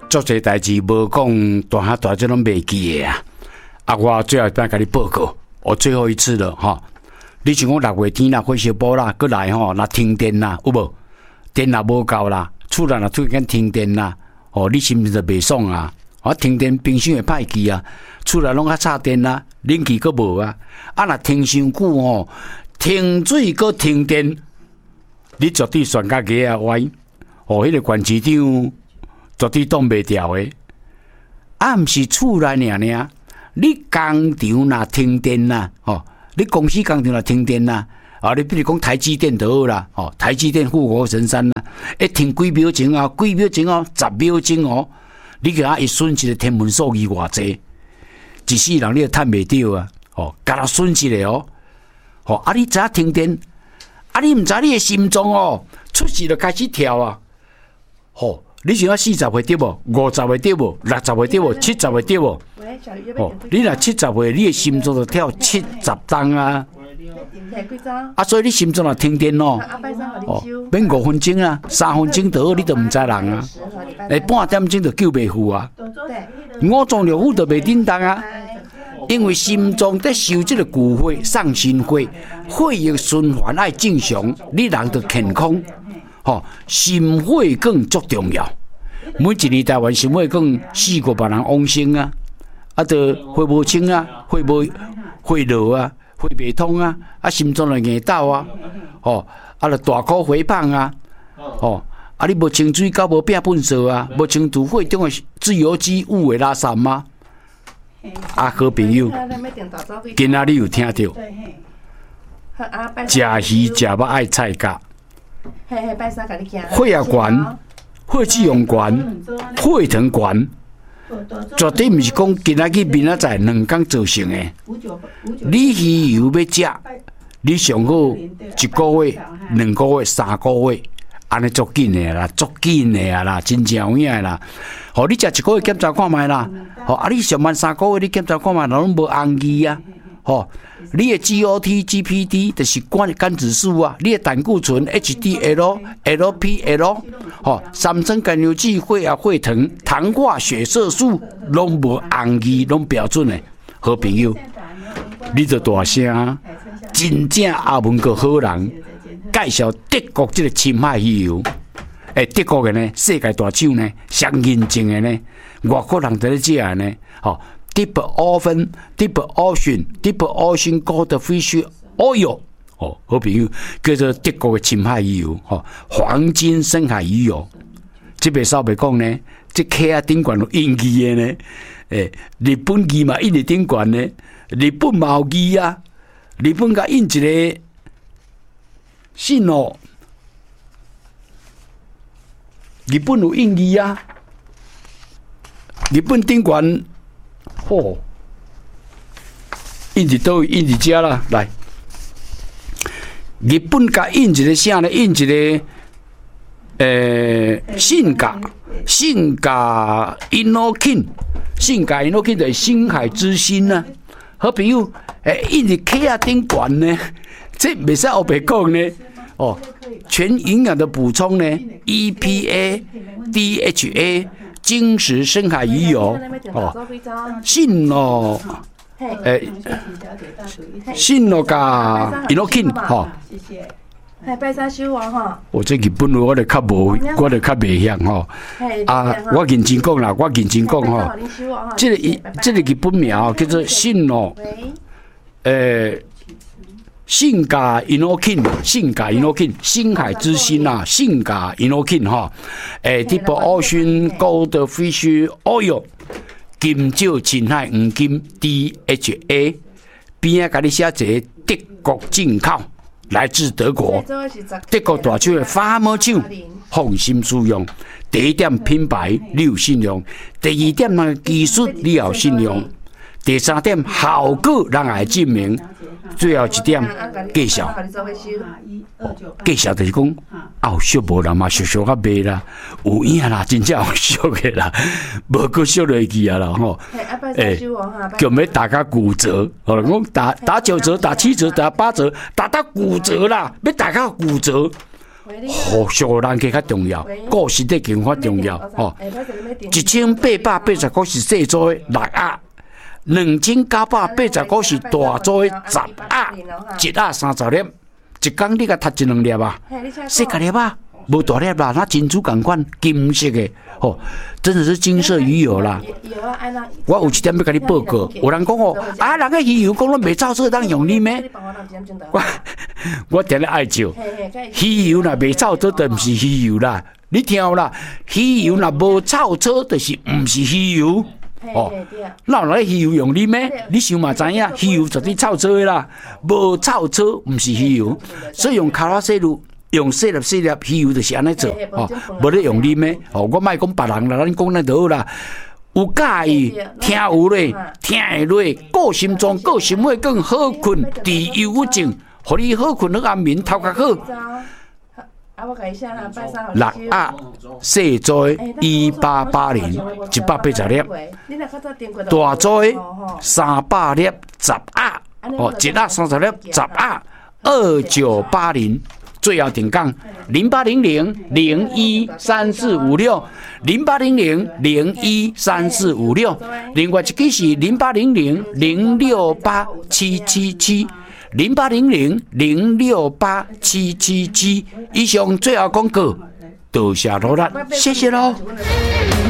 做这代志无讲大下大这拢袂记的啊！我最后一摆甲你报告，我最后一次了哈。你像讲6月天啦，火烧埔啦，过来吼，若停电啦，有无？电也无够啦，厝内若突然间停电啦，你是毋是就袂爽啊？停电冰箱会歹记啊，厝内拢较插电啦，冷气阁无啊，若停伤久停水阁停电，你绝对选家己啊歪，迄个管市长绝对挡袂掉的，毋是厝内尔，你工厂若停电啦，你公司工厂若停电啦，你比如讲台积电就好啦，台积电护国神山啦，停几秒钟啊，10秒钟你给他一损失的天文数字偌济，一世人你也趁袂到啊！甲他损失的你知影停电，你毋知你的心脏出事就开始跳啊！你想要40岁对无？50岁对无？60岁对无？70岁对无？你若70岁，你的心脏就跳70档啊！所以你心脏若停电免5分钟啊，3分钟就好，你都毋知人啊！半点钟就救袂赴啊！5脏6腑就袂叮当啊！因为心脏在收这个骨灰、送心血，血液循环爱正常，你人就健康。心血管足重要。每一年台湾心血管4、5万人往生啊，就血无清啊，血漏啊。血袂通啊，心脏就硬抖啊，就大口肥胖啊，你无清水到无变粪扫啊，无清除血中的自由基、污的垃圾吗？好朋友，今仔日有听到，食鱼食肉爱菜甲，血压悬，血脂肪悬，血糖悬。绝对毋是讲今仔日明仔载2天造成的。你鱼油要食，你上好1个月、2个月、3个月，安尼足紧的啦，足紧的啦，真正有影啦。你食1个月检查看卖啦，你上班3个月你检查看卖，拢无红字啊。你的 GOT、GPT 就是肝指数啊，你的胆固醇 HDL、LPL， 三酸甘油酯、血压、血糖、糖化血色素拢无红字，拢标准的。好朋友，你就大声，真正阿文个好人介绍德国这个深海鱼油。德国的呢，世界大厂呢，上认证的呢，外国人在咧食的呢，Deep Ocean Goldfish Oil， 好朋友叫做德国的深海鱼油，黄金深海鱼油。这边稍微讲呢，这客啊顶悬有印字的呢，日本字嘛印伫顶悬呢，日本嘛有字啊，日本甲印一个信日本有印字啊，日本顶悬。印伫倒位？印伫遮啦，来。日本甲印一个啥呢？印一个性格 Inokin， 性格 Inokin 就是深海之心啊。好朋友，印伫客啊顶悬呢，这袂使后白讲呢。全营养的补充呢 ，EPA、DHA。精实深海鱼油信甲 Inokin 拜山修王我这日本我就较无，我就较袂晓我认真讲啦，这个日本名叫做信性价 Inokin， 深海之心啊，性价 Inokin Deep Ocean Goldfish Oil， 金蕉深海黄金 DHA， 边仔甲你写一个德国进口，来自德国，德国大厂的花毛酒，放心使用。第一点品牌你有信用，第二点那技术你有信用，第三点效果人来证明。最后一点介绍，介绍就是讲，有俗无人嘛，俗较卖啦，有影啦，真正有俗的啦，无个俗落去啊啦吼。叫要打个骨折，讲打9折、打7折、打8折，打到骨折啦，要打到骨折。 护属人家较重要，顾实体健康重要哦。1889是细组的6鸭，2989是大组的10鸭，1鸭30粒，一工你甲读1、2粒啊，细个粒啊。无大粒啦，那珍珠同款，金色的，哦，真的是金色鱼油啦。我有一点要甲你报告，有人讲哦，啊，人个鱼油讲咱袂造册当用哩咩？我定咧爱笑，鱼油若袂造册，就毋是鱼油啦。你听有啦，鱼油若无造册，就是毋是鱼油。哦，哪有鱼油用哩咩？你想嘛知影，鱼油绝对造册的啦，无造册毋是鱼油，所以用卡拉西露。用细粒鱼油就是安尼做，哦，无咧用啉的，哦，我莫讲别人啦，咱讲咱就好啦。有介意听有咧，听会落，顾心中顾心会更好困，治忧郁症，互你好困好安眠，头壳好。6鸭细组1880，180粒，大组300粒10鸭，哦，1鸭30粒10鸭，2980。最后定岗0800-013456，0800-013456，另外一支是0800-068-777，0800-068-777。以上最后广告，多谢罗兰，谢谢喽。